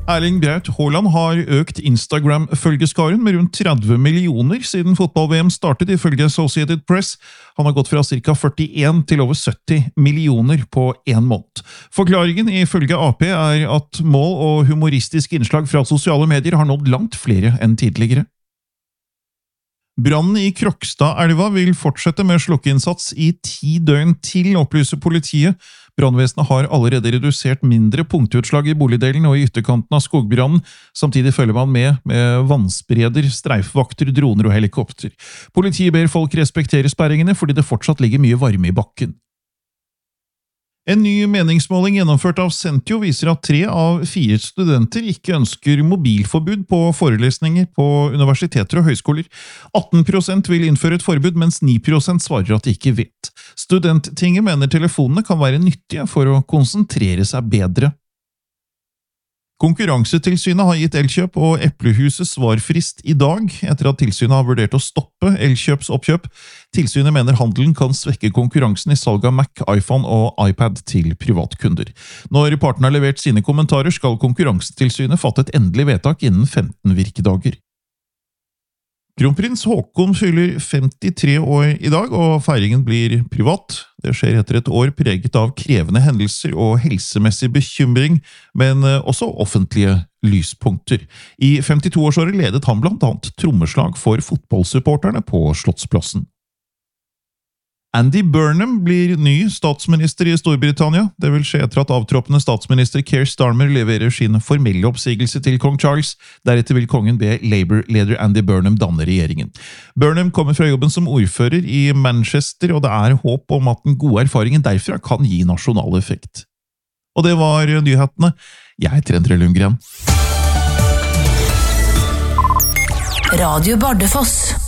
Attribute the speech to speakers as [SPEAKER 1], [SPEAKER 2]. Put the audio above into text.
[SPEAKER 1] Erling Braut Haaland har økt Instagram-følgeskaren med rundt 30 millioner siden fotball-VM startet, ifølge Associated Press. Han har gått fra ca. 41 til over 70 millioner på en måned. Forklaringen ifølge AP er at mål og humoristiske innslag fra sosiale medier har nådd langt flere enn tidligere. Brannen i Krokstadelva vil fortsette med slokkeinnsats i 10 døgn til, opplyser politiet. Brannvesenet har allerede redusert mindre punktutslag i boligdelen og i ytterkanten av skogbrannen. Samtidig følger man med vannspreder, streifvakter, droner og helikopter. Politiet ber folk respektere sperringene fordi det fortsatt ligger mye varme i bakken. En ny meningsmåling gjennomført av Sentio viser at 3 av 4 studenter ikke ønsker mobilforbud på forelesninger på universiteter og høyskoler. 18% vil innføre et forbud, mens 9% svarer at de ikke vet. Studenttinget mener telefonene kan være nyttige for å konsentrere seg bedre. Konkurransetilsynet har gitt Elkjøp og Eplehuset svarfrist i dag, etter at tilsynet har vurdert å stoppe Elkjøps oppkjøp. Tilsynet mener handelen kan svekke konkurransen i salg av Mac, iPhone og iPad til privatkunder. Når partene har levert sine kommentarer, skal Konkurransetilsynet fatte et endelig vedtak innen 15 virkedager. Kronprins Haakon fyller 53 år i dag, og feiringen blir privat. Det skjer etter et år preget av krevende hendelser og helsemessig bekymring, men også offentlige lyspunkter. I 52-årsåret ledet han blant annet trommeslag for fotballsupporterne på Slottsplassen. Andy Burnham blir ny statsminister i Storbritannia. Det vil skje etter at avtroppende statsminister Keir Starmer leverer sin formelle oppsigelse til kong Charles. Deretter vil kongen be Labour-leder Andy Burnham danne regjeringen. Burnham kommer fra jobben som ordfører i Manchester, og det er håp om at den gode erfaringen derfra kan gi nasjonal effekt. Og det var nyhetene. Jeg heter Endre Lundgren.
[SPEAKER 2] Radio Bardufoss.